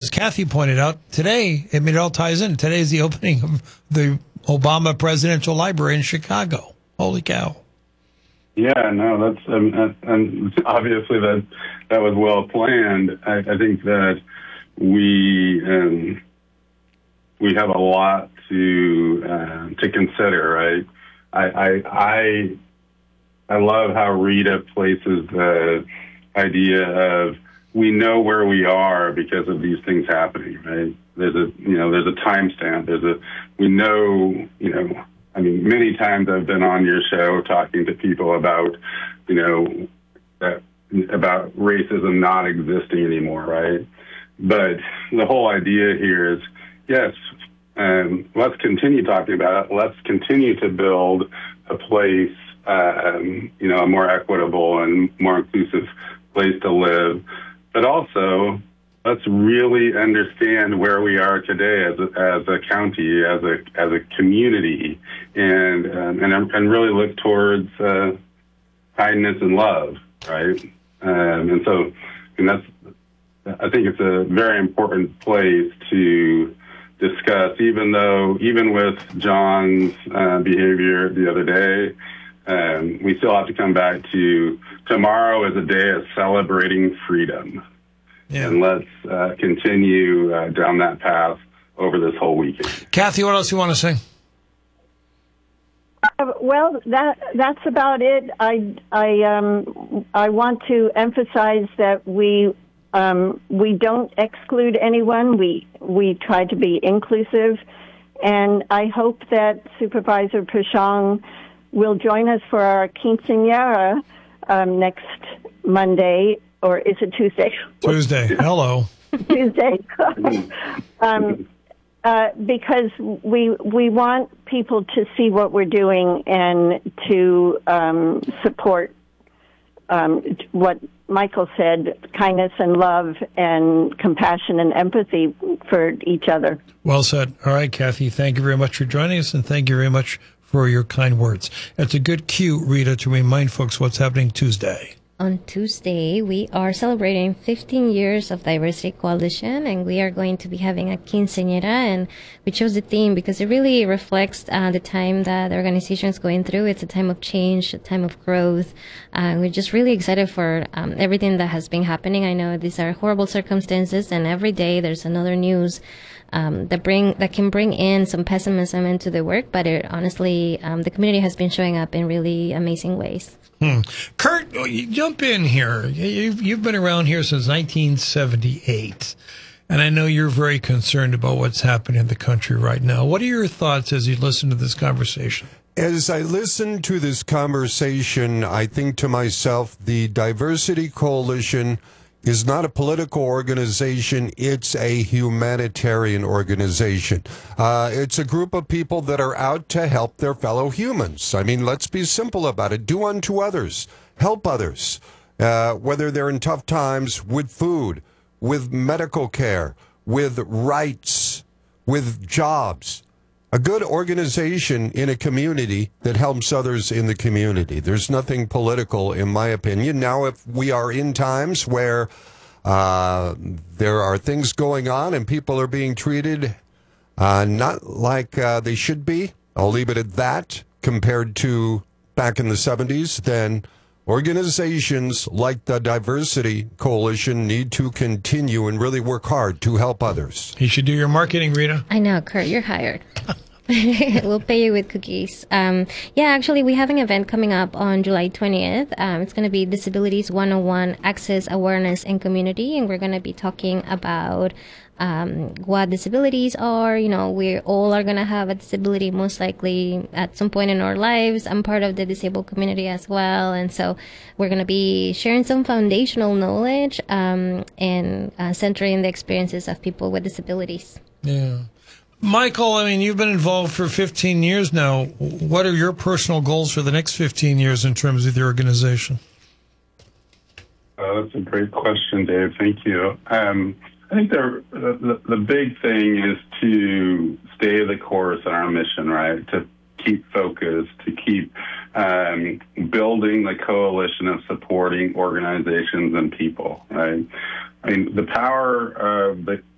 Kathy pointed out, today, I mean, it all ties in. Today is the opening of the Obama Presidential Library in Chicago. Holy cow. Yeah, no, that's, and obviously that was well planned. I think that we have a lot to consider, right? I love how Rita places the idea of we know where we are because of these things happening, right? There's a timestamp. We know, I mean, many times I've been on your show talking to people about, about racism not existing anymore, right? But the whole idea here is, yes, let's continue talking about it. Let's continue to build a place, a more equitable and more inclusive place to live. But also, let's really understand where we are today as a county, as a community, and really look towards kindness and love, right? And that's, I think it's a very important place to discuss. Even with John's behavior the other day, we still have to come back to tomorrow is a day of celebrating freedom. Yeah. And let's continue down that path over this whole weekend. Kathy, what else do you want to say? Well, that's about it. I want to emphasize that we don't exclude anyone. We try to be inclusive, and I hope that Supervisor Pichon will join us for our quinceañera next Monday, or is it Tuesday? Tuesday. Hello. Tuesday. Because we want people to see what we're doing and to support what Michael said, kindness and love and compassion and empathy for each other. Well said. All right, Kathy, thank you very much for joining us, and thank you very much for your kind words. That's a good cue, Rita, to remind folks what's happening Tuesday. On Tuesday, we are celebrating 15 years of Diversity Coalition, and we are going to be having a quinceañera, and we chose the theme because it really reflects the time that the organization is going through. It's a time of change, a time of growth. We're just really excited for everything that has been happening. I know these are horrible circumstances, and every day there's another news that can bring in some pessimism into the work, but honestly, the community has been showing up in really amazing ways. Kurt, you jump in here. You've been around here since 1978, and I know you're very concerned about what's happening in the country right now. What are your thoughts as you listen to this conversation? As I listen to this conversation, I think to myself, the Diversity Coalition is not a political organization. It's a humanitarian organization. It's a group of people that are out to help their fellow humans. I mean, let's be simple about it. Do unto others. Help others, whether they're in tough times with food, with medical care, with rights, with jobs. A good organization in a community that helps others in the community. There's nothing political, in my opinion. Now, if we are in times where there are things going on and people are being treated not like they should be, I'll leave it at that, compared to back in the 70s, then organizations like the Diversity Coalition need to continue and really work hard to help others. You should do your marketing, Rita. I know, Kurt, you're hired. We'll pay you with cookies. Actually, we have an event coming up on July 20th. It's going to be Disabilities 101 Access, Awareness, and Community, and we're going to be talking about what disabilities are. You know, we all are going to have a disability most likely at some point in our lives. I'm part of the disabled community as well. And so we're going to be sharing some foundational knowledge and centering the experiences of people with disabilities. Yeah. Michael, I mean, you've been involved for 15 years now. What are your personal goals for the next 15 years in terms of the organization? That's a great question, Dave. Thank you. I think the big thing is to stay the course in our mission, right? To keep focused, to keep building the coalition of supporting organizations and people, right? I mean, the power of the